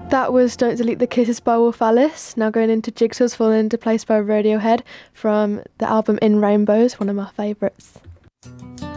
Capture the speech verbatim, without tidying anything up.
That was Don't Delete the Kisses by Wolf Alice. Now going into Jigsaw's Fallen into Place by Radiohead from the album In Rainbows, one of my favourites.